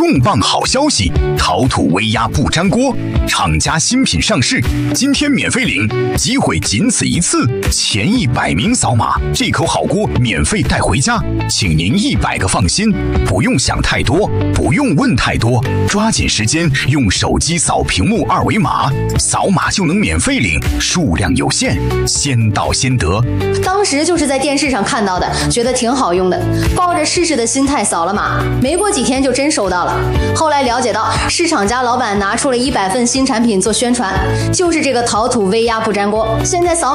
重磅好消息！陶土微压不粘锅，厂家新品上市，今天免费领，机会仅此一次，前100名扫码，这口好锅免费带回家，请您100个放心，不用想太多，不用问太多，抓紧时间用手机扫屏幕2维码，扫码就能免费领，数量有限，先到先得。 当时就是在电视上看到的，觉得挺好用的，抱着试试的心态扫了码，没过几天就真收到了。后来了解到，是厂家老板拿出了100份新产品做宣传，就是这个陶土微压不粘锅。现在扫